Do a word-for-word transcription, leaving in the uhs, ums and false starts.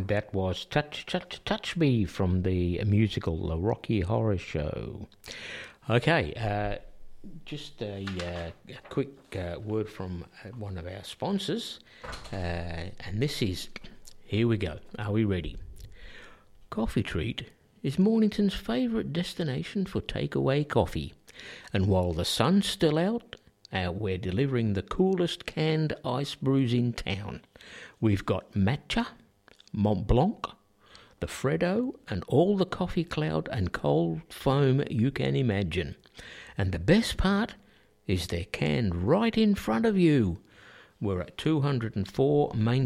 that was Touch, Touch, Touch Me from the musical The Rocky Horror Show. Okay, uh, just a, uh, a quick uh, word from uh, one of our sponsors, uh, and this is, here we go, are we ready? Coffee Treat is Mornington's favourite destination for takeaway coffee, and while the sun's still out, uh, we're delivering the coolest canned ice brews in town. We've got matcha, Mont Blanc, the Freddo, and all the coffee cloud and cold foam you can imagine. And the best part is they're canned right in front of you. We're at two oh four Main